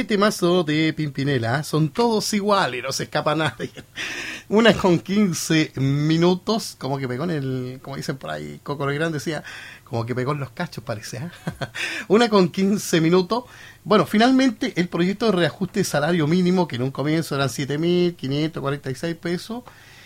Qué temazo de Pimpinela, ¿eh? Son todos iguales, no se escapa nadie. 1:15, como que pegó en el, como dicen por ahí, Coco Legrand decía, como que pegó en los cachos parece, ¿eh? 1:15. Bueno, finalmente el proyecto de reajuste de salario mínimo, que en un comienzo eran 7.546 pesos,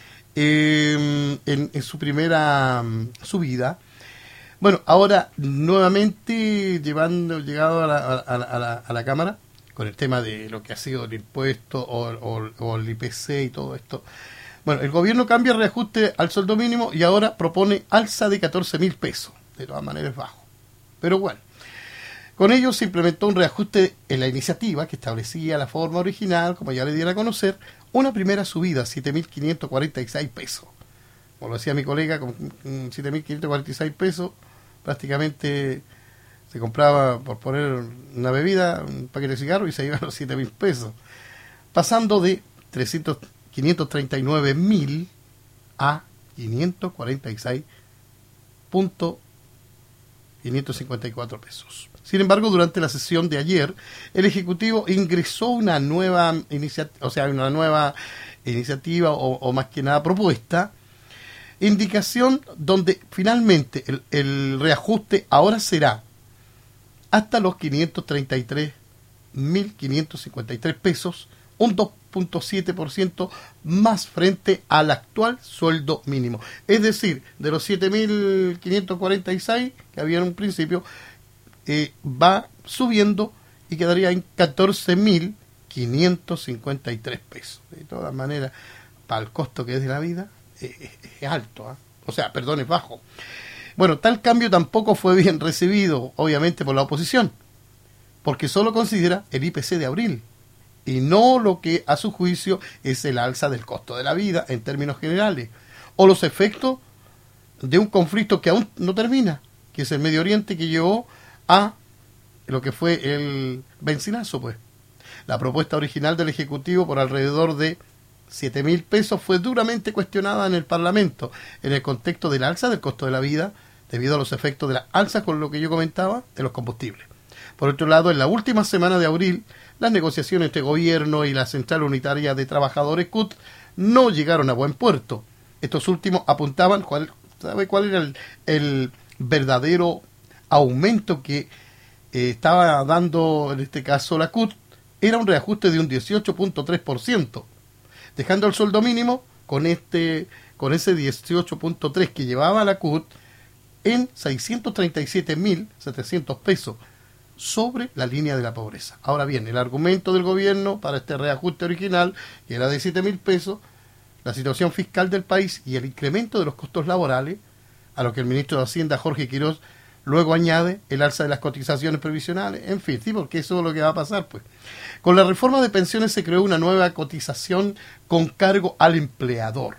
en su primera subida. Bueno, ahora nuevamente llegado a la Cámara, con el tema de lo que ha sido el impuesto o el IPC y todo esto. Bueno, el gobierno cambia el reajuste al sueldo mínimo y ahora propone alza de 14.000 pesos. De todas maneras es bajo. Pero bueno, con ello se implementó un reajuste en la iniciativa que establecía la forma original, como ya le diera a conocer, una primera subida, 7.546 pesos. Como lo decía mi colega, con 7.546 pesos prácticamente se compraba, por poner una bebida, un paquete de cigarros y se iban los 7.000 pesos. Pasando de 539.000 a 546.554 pesos. Sin embargo, durante la sesión de ayer, el Ejecutivo ingresó una nueva iniciativa o más que nada propuesta, indicación donde finalmente el reajuste ahora será hasta los 533.553 pesos, un 2.7% más frente al actual sueldo mínimo. Es decir, de los 7.546 que había en un principio, va subiendo y quedaría en 14.553 pesos. De todas maneras, para el costo que es de la vida, es alto, ¿eh? Es bajo. Bueno, tal cambio tampoco fue bien recibido, obviamente, por la oposición, porque solo considera el IPC de abril y no lo que a su juicio es el alza del costo de la vida en términos generales, o los efectos de un conflicto que aún no termina, que es el Medio Oriente, que llevó a lo que fue el bencinazo, pues. La propuesta original del Ejecutivo por alrededor de 7.000 pesos fue duramente cuestionada en el Parlamento en el contexto del alza del costo de la vida debido a los efectos de la alza, con lo que yo comentaba, de los combustibles. Por otro lado, en la última semana de abril, las negociaciones entre gobierno y la Central Unitaria de Trabajadores CUT no llegaron a buen puerto. Estos últimos apuntaban, ¿sabe cuál era el verdadero aumento que estaba dando en este caso la CUT? Era un reajuste de un 18.3%. Dejando el sueldo mínimo con ese 18.3 que llevaba la CUT en 637.700 pesos sobre la línea de la pobreza. Ahora bien, el argumento del gobierno para este reajuste original, que era de 7.000 pesos, la situación fiscal del país y el incremento de los costos laborales, a lo que el ministro de Hacienda, Jorge Quiroz, luego añade el alza de las cotizaciones previsionales, en fin, sí, porque eso es lo que va a pasar, pues. Con la reforma de pensiones se creó una nueva cotización con cargo al empleador.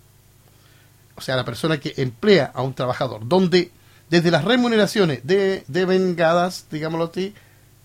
O sea, la persona que emplea a un trabajador, donde desde las remuneraciones devengadas, digámoslo así,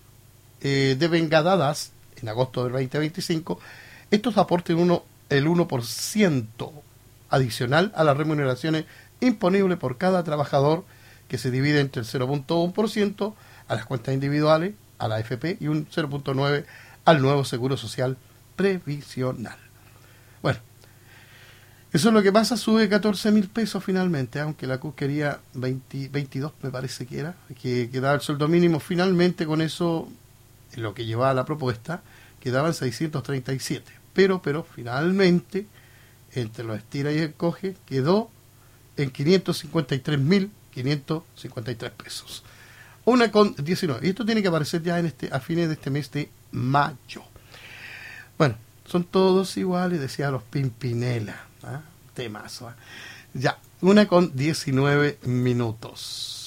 devengadadas en agosto del 2025, estos aporten el 1% adicional a las remuneraciones imponibles por cada trabajador, que se divide entre el 0.1% a las cuentas individuales, a la AFP, y un 0.9% al nuevo Seguro Social Previsional. Bueno, eso es lo que pasa, sube 14.000 pesos finalmente, aunque la CUT quería 22, me parece que era, que daba el sueldo mínimo. Finalmente con eso, lo que llevaba la propuesta, quedaban 637. Pero finalmente, entre los estira y encoge, quedó en 553.553 pesos. 1,19. Y esto tiene que aparecer ya a fines de este mes de mayo. Bueno, son todos iguales, decía los Pimpinela. Temazo. Ya, 1:19.